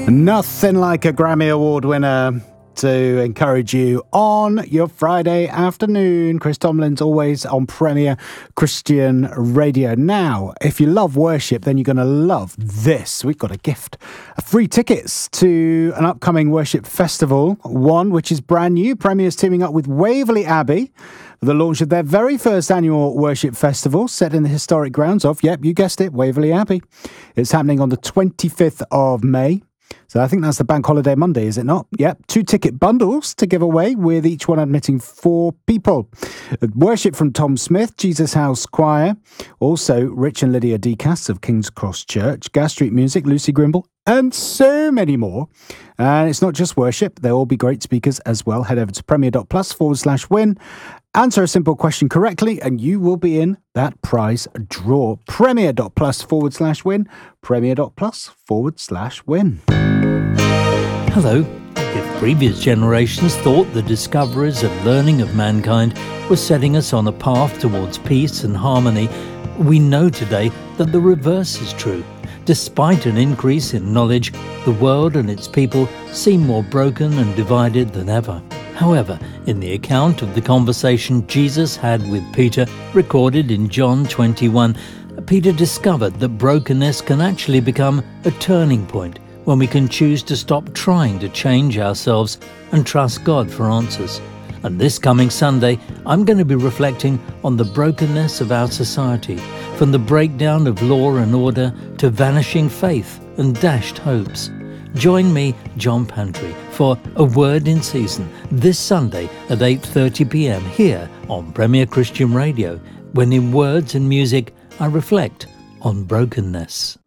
Nothing like a Grammy Award winner to encourage you on your Friday afternoon. Chris Tomlin's always on Premier Christian Radio. Now, if you love worship, then you're going to love this. We've got a gift. Free tickets to an upcoming worship festival, one which is brand new. Premier's teaming up with Waverley Abbey for the launch of their very first annual worship festival, set in the historic grounds of, yep, you guessed it, Waverley Abbey. It's happening on the 25th of May. So I think that's the bank holiday Monday, is it not? Yep. 2 ticket bundles to give away, with each one admitting 4 people. Worship from Tom Smith, Jesus House Choir. Also, Rich and Lydia Decas of King's Cross Church. Gas Street Music, Lucy Grimble, and so many more. And it's not just worship. There'll all be great speakers as well. Head over to premier.plus/win. Answer a simple question correctly and you will be in that prize draw. Premier.plus/win. Premier.plus/win. Hello. If previous generations thought the discoveries and learning of mankind were setting us on a path towards peace and harmony, we know today that the reverse is true. Despite an increase in knowledge, the world and its people seem more broken and divided than ever. However, in the account of the conversation Jesus had with Peter, recorded in John 21, Peter discovered that brokenness can actually become a turning point when we can choose to stop trying to change ourselves and trust God for answers. And this coming Sunday, I'm going to be reflecting on the brokenness of our society, from the breakdown of law and order to vanishing faith and dashed hopes. Join me, John Pantry, for A Word in Season this Sunday at 8:30 p.m. here on Premier Christian Radio, when in words and music I reflect on brokenness.